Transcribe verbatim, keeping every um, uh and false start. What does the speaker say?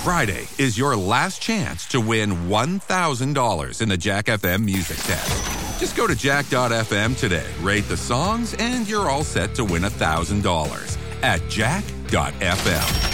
Friday is your last chance to win one thousand dollars in the Jack F M Music Test. Just go to jack dot f m today, rate the songs, and you're all set to win one thousand dollars at jack dot f m.